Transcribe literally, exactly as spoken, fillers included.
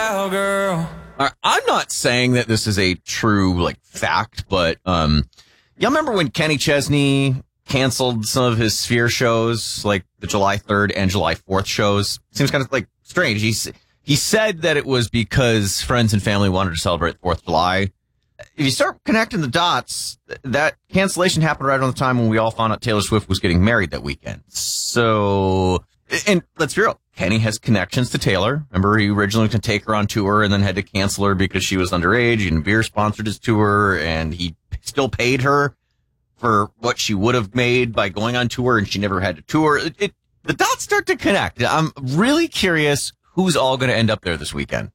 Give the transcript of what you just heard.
cowgirl. All right, I'm not saying that this is a true like fact, but um, y'all remember when Kenny Chesney canceled some of his Sphere shows, like the July third and July fourth shows? Seems kind of like strange. He's he said that it was because friends and family wanted to celebrate fourth of July. If you start connecting the dots, that cancellation happened right around the time when we all found out Taylor Swift was getting married that weekend. So, and let's be real, Kenny has connections to Taylor. Remember, he originally was going to take her on tour and then had to cancel her because she was underage, and Veer sponsored his tour, and he still paid her for what she would have made by going on tour, and she never had to tour. It, it, the dots start to connect. I'm really curious who's all going to end up there this weekend.